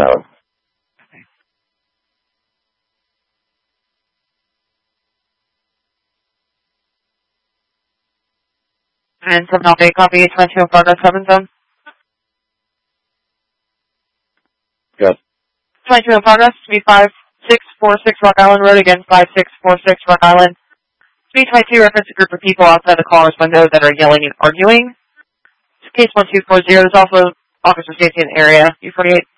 Road. And 708, copy, 22 progress, 7 zone. Good. 22 in progress, speed 5646 Rock Island Road, again 5646 Rock Island. Speed 22 reference a group of people outside the caller's window that are yelling and arguing. Case 1240, there's also officer safety in the area. U48.